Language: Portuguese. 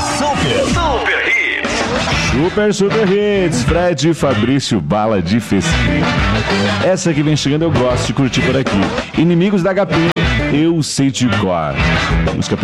Super Hits, Fred e Fabrício Bala de Fesquinha. Essa que vem chegando eu gosto de curtir por aqui. Inimigos da HP, eu sei de cor. Música